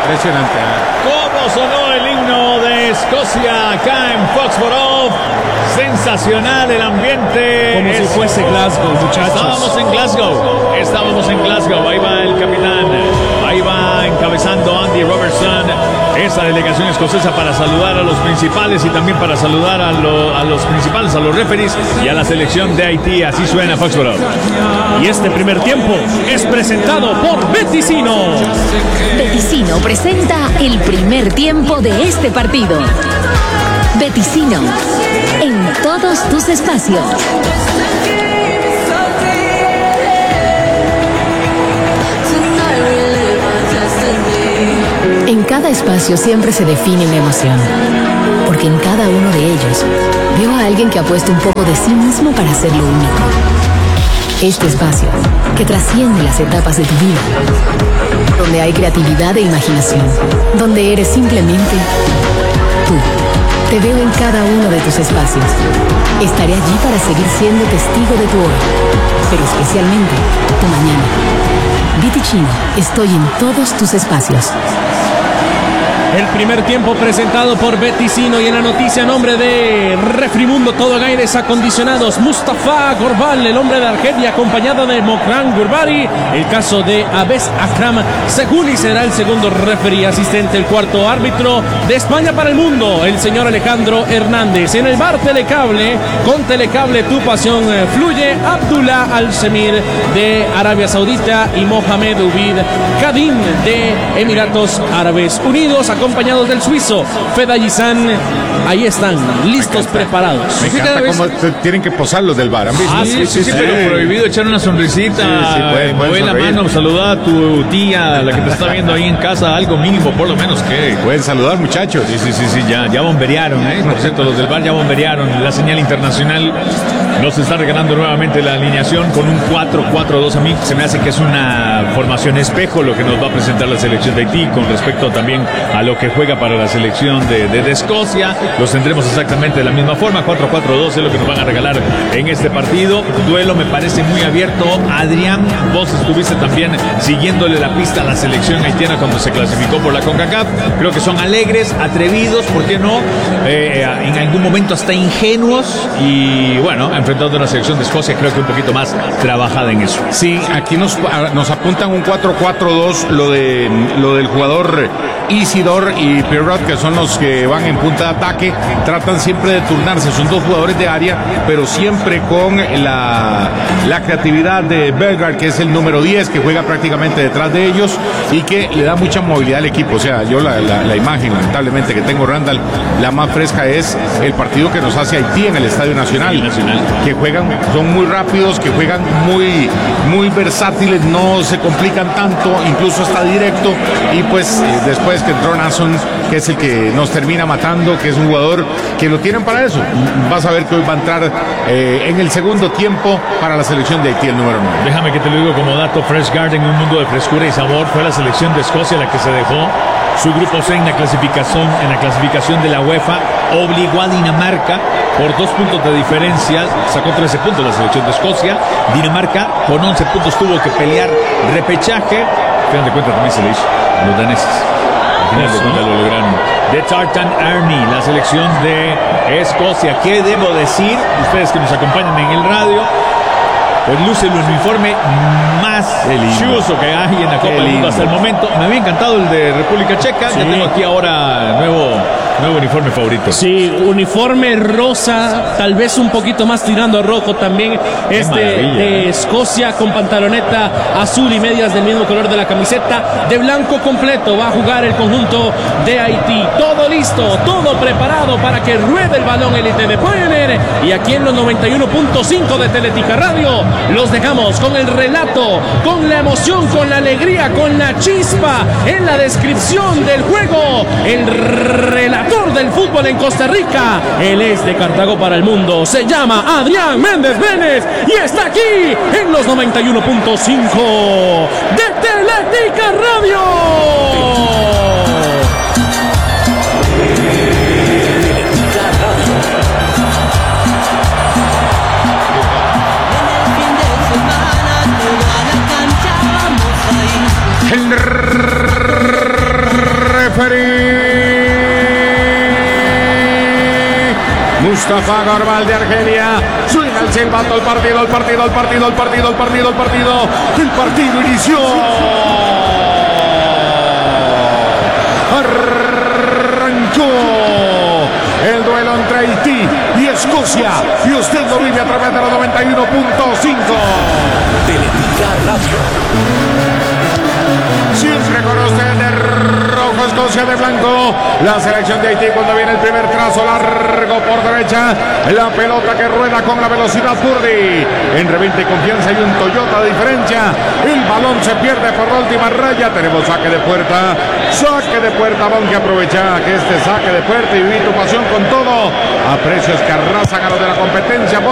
Impresionante. ¿Cómo sonó el himno de Escocia acá en Foxborough? Sensacional el ambiente. Como si fuese Glasgow, muchachos. Estábamos en Glasgow. Ahí va el capitán. Ahí va encabezando Andy Robertson esa delegación escocesa para saludar a los principales y también para saludar a los principales, a los referees y a la selección de Haití. Así suena Foxborough. Y este primer tiempo es presentado por Beticino. Beticino presenta el primer tiempo de este partido. Beticino, en todos tus espacios. En cada espacio siempre se define una emoción, porque en cada uno de ellos veo a alguien que ha puesto un poco de sí mismo para hacerlo único. Este espacio, que trasciende las etapas de tu vida, donde hay creatividad e imaginación, donde eres simplemente tú. Te veo en cada uno de tus espacios. Estaré allí para seguir siendo testigo de tu hoy, pero especialmente tu mañana. Beticino, estoy en todos tus espacios. El primer tiempo presentado por Beticino y en la noticia nombre de Refrimundo Todo Aires Acondicionados, Mustafa Gorbal, el hombre de Argelia, acompañado de Mokran Gurbari. El caso de Abes Akram Seguni será el segundo referee asistente, el cuarto árbitro de España para el mundo, el señor Alejandro Hernández. En el bar Telecable, con Telecable tu pasión fluye, Abdullah Al-Semir de Arabia Saudita y Mohamed Ubid Kadim de Emiratos Árabes Unidos, acompañados del suizo Fedayizan. Ahí están, listos, preparados. Me encanta cómo tienen que posar los del bar. Sí, pero prohibido echar una sonrisita. Mueve la mano, saludar a tu tía, la que te está viendo ahí en casa, algo mínimo, por lo menos que. Pueden saludar, muchachos. Sí, ya bomberearon, Por cierto, los del bar ya bomberearon. La señal internacional nos está regalando nuevamente la alineación con un 4-4-2. A mí se me hace que es una formación espejo lo que nos va a presentar la selección de Haití con respecto también a lo que juega para la selección de Escocia. Los tendremos exactamente de la misma forma. 4-4-2 es lo que nos van a regalar en este partido. Duelo me parece muy abierto. Adrián, vos estuviste también siguiéndole la pista a la selección haitiana cuando se clasificó por la CONCACAF. Creo que son alegres, atrevidos, ¿por qué no? En algún momento hasta ingenuos. Y bueno, enfrentando a una selección de Escocia, creo que un poquito más trabajada en eso. Sí, aquí nos apuntan un 4-4-2, lo del jugador Isidor y Pierrot, que son los que van en punta de ataque. Tratan siempre de turnarse, son dos jugadores de área, pero siempre con la creatividad de Bellegarde, que es el número 10, que juega prácticamente detrás de ellos y que le da mucha movilidad al equipo. O sea, yo la imagen, lamentablemente, que tengo, Randall, la más fresca es el partido que nos hace Haití en el Estadio Nacional, que juegan, son muy rápidos, que juegan muy versátiles, no se complican tanto, incluso está directo. Y pues después que entró Nason, que es el que nos termina matando, que es un jugador que lo tienen para eso. Vas a ver que hoy va a entrar en el segundo tiempo para la selección de Haití, el número 9. Déjame que te lo digo como dato, Fresh Garden, un mundo de frescura y sabor. Fue la selección de Escocia la que se dejó su grupo C en la clasificación de la UEFA. Obligó a Dinamarca por 2 puntos de diferencia, sacó 13 puntos la selección de Escocia. Dinamarca con 11 puntos tuvo que pelear repechaje. Al final de cuentas también se le hizo a los daneses. Al final de cuentas lo lograron. De Tartan Army, la selección de Escocia. ¿Qué debo decir? Ustedes que nos acompañan en el radio, pues luce el uniforme más chuzo que hay en la Copa del Mundo hasta el momento. Me había encantado el de República Checa. Sí. Ya tengo aquí ahora nuevo uniforme favorito. Sí, uniforme rosa, tal vez un poquito más tirando a rojo también. De Escocia, con pantaloneta azul y medias del mismo color de la camiseta. De blanco completo va a jugar el conjunto de Haití. Todo listo, todo preparado para que ruede el balón élite de Pioneer. Y aquí en los 91.5 de Teletica Radio los dejamos con el relato, con la emoción, con la alegría, con la chispa en la descripción del juego. El relator del fútbol en Costa Rica, él es de Cartago para el mundo, se llama Adrián Méndez Vélez y está aquí en los 91.5 de Teletica Radio. El Mustafa Gorbal de Argelia. Suena el silbato, el partido inició. Arrancó el duelo entre Haití y Escocia, y usted lo vive a través de los 91.5 Teletica Radio. Siempre con usted de rojo, Escocia de blanco. La selección de Haití cuando viene el primer trazo largo por derecha. La pelota que rueda con la velocidad Purdy. En revente y confianza hay un Toyota de diferencia. El balón se pierde por la última raya. Tenemos saque de puerta. Saque de puerta, Bon, que aprovecha que este saque de puerta y vivir tu pasión con todo. A precios que arrasan a los de la competencia.